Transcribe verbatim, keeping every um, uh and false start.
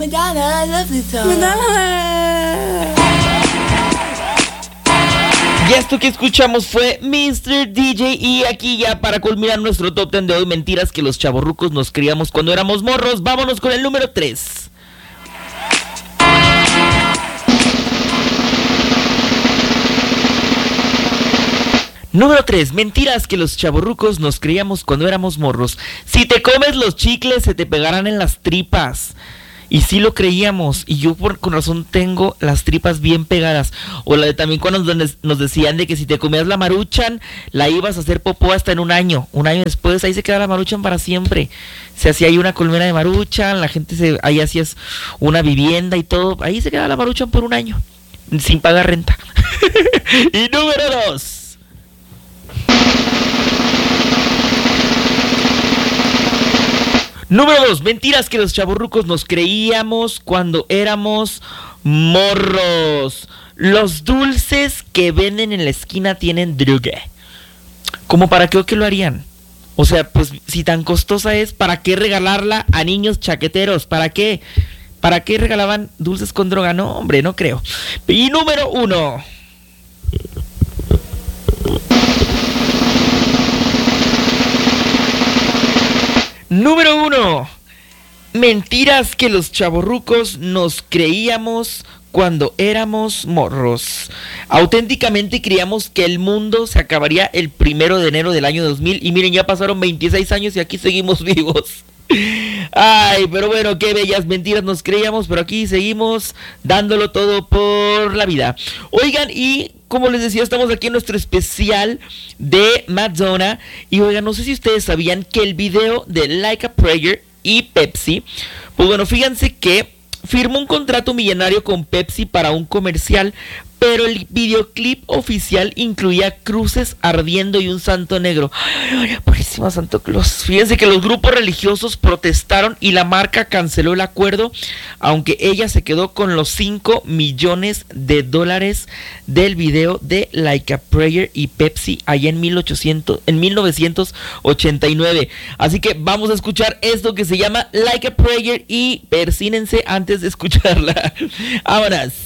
Madonna, lovely song. Y esto que escuchamos fue mister D J. Y aquí ya para culminar nuestro top ten de hoy, mentiras que los chavorrucos nos criamos cuando éramos morros. Vámonos con el número tres. Número tres. Mentiras que los chavorrucos nos creíamos cuando éramos morros. Si te comes los chicles se te pegarán en las tripas. Y sí lo creíamos. Y yo por, con razón tengo las tripas bien pegadas. O la de también cuando nos, nos decían de que si te comías la Maruchan, la ibas a hacer popó hasta en un año. Un año después ahí se queda la Maruchan para siempre. Se hacía ahí una colmena de Maruchan, la gente se, ahí hacías una vivienda y todo. Ahí se queda la Maruchan por un año. Sin pagar renta. Y número dos. Número dos, mentiras que los chavorrucos nos creíamos cuando éramos morros. Los dulces que venden en la esquina tienen droga. ¿Cómo para qué o qué lo harían? O sea, pues si tan costosa es, ¿para qué regalarla a niños chaqueteros? ¿Para qué? ¿Para qué regalaban dulces con droga? No, hombre, no creo. Y número uno. Número uno. Mentiras que los chavorrucos nos creíamos cuando éramos morros. Auténticamente creíamos que el mundo se acabaría el primero de enero del año dos mil. Y miren, ya pasaron veintiséis años y aquí seguimos vivos. Ay, pero bueno, qué bellas mentiras nos creíamos, pero aquí seguimos dándolo todo por la vida. Oigan, y como les decía, estamos aquí en nuestro especial de Madonna. Y oigan, no sé si ustedes sabían que el video de Like a Prayer y Pepsi, pues bueno, fíjense que firmó un contrato millonario con Pepsi para un comercial, pero el videoclip oficial incluía cruces ardiendo y un santo negro. Ay, ay, purísimo Santo Claus. Fíjense que los grupos religiosos protestaron y la marca canceló el acuerdo, aunque ella se quedó con los cinco millones de dólares del video de Like a Prayer y Pepsi allá en, mil ochocientos, en mil novecientos ochenta y nueve. Así que vamos a escuchar esto que se llama Like a Prayer y persínense antes de escucharla. Vámonos.